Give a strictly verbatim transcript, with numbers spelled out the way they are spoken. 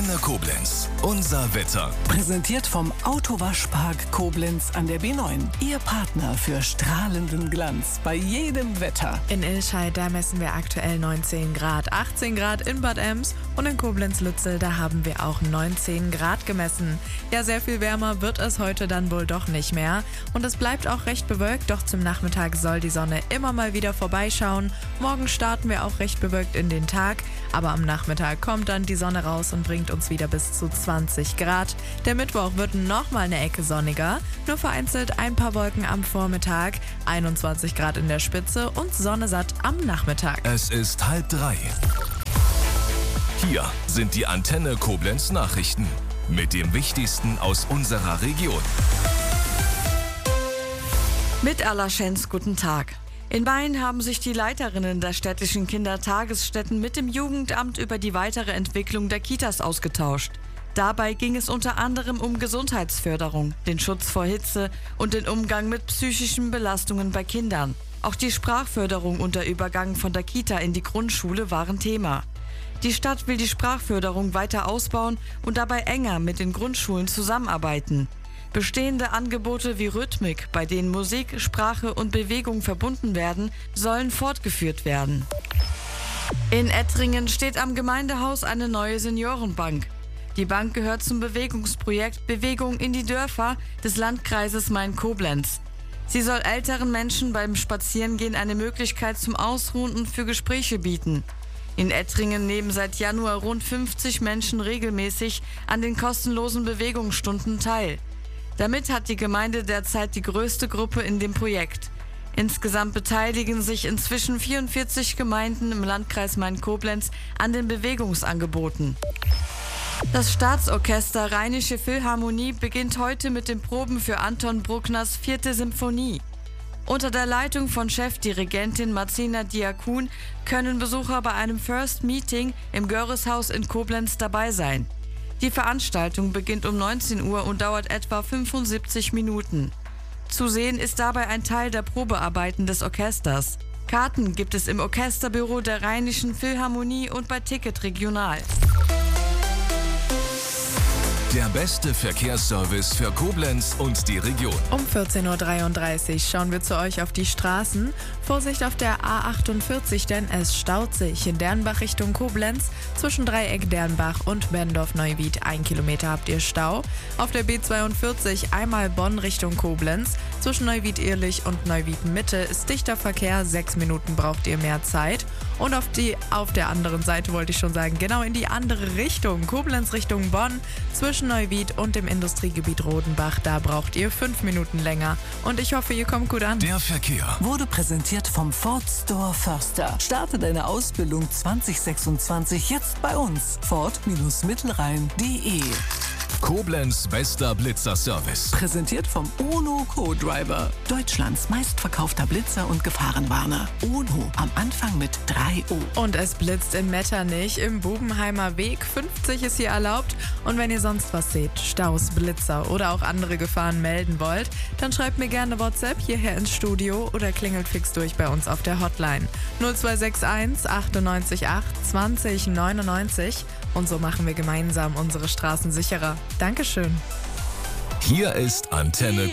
Antenne Koblenz. Unser Wetter. Präsentiert vom Autowaschpark Koblenz an der B neun. Ihr Partner für strahlenden Glanz bei jedem Wetter. In Ilscheid, da messen wir aktuell neunzehn Grad. achtzehn Grad in Bad Ems und in Koblenz-Lützel, da haben wir auch neunzehn Grad gemessen. Ja, sehr viel wärmer wird es heute dann wohl doch nicht mehr. Und es bleibt auch recht bewölkt, doch zum Nachmittag soll die Sonne immer mal wieder vorbeischauen. Morgen starten wir auch recht bewölkt in den Tag, aber am Nachmittag kommt dann die Sonne raus und bringt uns wieder bis zu zwanzig Grad. Der Mittwoch wird nochmal eine Ecke sonniger, nur vereinzelt ein paar Wolken am Vormittag, einundzwanzig Grad in der Spitze und Sonne satt am Nachmittag. Es ist halb drei. Hier sind die Antenne Koblenz Nachrichten mit dem Wichtigsten aus unserer Region. Mit Allerschens, guten Tag. In Mayen haben sich die Leiterinnen der städtischen Kindertagesstätten mit dem Jugendamt über die weitere Entwicklung der Kitas ausgetauscht. Dabei ging es unter anderem um Gesundheitsförderung, den Schutz vor Hitze und den Umgang mit psychischen Belastungen bei Kindern. Auch die Sprachförderung und der Übergang von der Kita in die Grundschule waren Thema. Die Stadt will die Sprachförderung weiter ausbauen und dabei enger mit den Grundschulen zusammenarbeiten. Bestehende Angebote wie Rhythmik, bei denen Musik, Sprache und Bewegung verbunden werden, sollen fortgeführt werden. In Ettringen steht am Gemeindehaus eine neue Seniorenbank. Die Bank gehört zum Bewegungsprojekt Bewegung in die Dörfer des Landkreises Main-Koblenz. Sie soll älteren Menschen beim Spazierengehen eine Möglichkeit zum Ausruhen und für Gespräche bieten. In Ettringen nehmen seit Januar rund fünfzig Menschen regelmäßig an den kostenlosen Bewegungsstunden teil. Damit hat die Gemeinde derzeit die größte Gruppe in dem Projekt. Insgesamt beteiligen sich inzwischen vierundvierzig Gemeinden im Landkreis Main-Koblenz an den Bewegungsangeboten. Das Staatsorchester Rheinische Philharmonie beginnt heute mit den Proben für Anton Bruckners vierte Symphonie. Unter der Leitung von Chefdirigentin Marcina Diakun können Besucher bei einem First Meeting im Görreshaus in Koblenz dabei sein. Die Veranstaltung beginnt um neunzehn Uhr und dauert etwa fünfundsiebzig Minuten. Zu sehen ist dabei ein Teil der Probearbeiten des Orchesters. Karten gibt es im Orchesterbüro der Rheinischen Philharmonie und bei Ticket Regional. Der beste Verkehrsservice für Koblenz und die Region. Um vierzehn Uhr dreiunddreißig schauen wir zu euch auf die Straßen. Vorsicht auf der A achtundvierzig, denn es staut sich in Dernbach Richtung Koblenz. Zwischen Dreieck Dernbach und Bendorf-Neuwied ein Kilometer habt ihr Stau. Auf der B zweiundvierzig einmal Bonn Richtung Koblenz. Zwischen Neuwied-Ehrlich und Neuwied-Mitte ist dichter Verkehr. Sechs Minuten braucht ihr mehr Zeit. Und auf, die, auf der anderen Seite wollte ich schon sagen, genau in die andere Richtung. Koblenz Richtung Bonn. Zwischen Neuwied und dem Industriegebiet Rodenbach, da braucht ihr fünf Minuten länger. Und ich hoffe, ihr kommt gut an. Der Verkehr Wurde präsentiert vom Ford Store Förster. Starte deine Ausbildung zwanzig sechsundzwanzig jetzt bei uns. Ford Mittelrhein punkt de. Koblenz bester Blitzer-Service. Präsentiert vom UNO Co-Driver. Deutschlands meistverkaufter Blitzer und Gefahrenwarner. UNO am Anfang mit drei O. Und es blitzt in Metternich im Bubenheimer Weg. fünfzig ist hier erlaubt. Und wenn ihr sonst was seht, Staus, Blitzer oder auch andere Gefahren melden wollt, dann schreibt mir gerne WhatsApp hierher ins Studio oder klingelt fix durch bei uns auf der Hotline. null zwei sechs eins achtundneunzig acht zwanzig neunundneunzig. Und so machen wir gemeinsam unsere Straßen sicherer. Dankeschön. Hier ist Antenne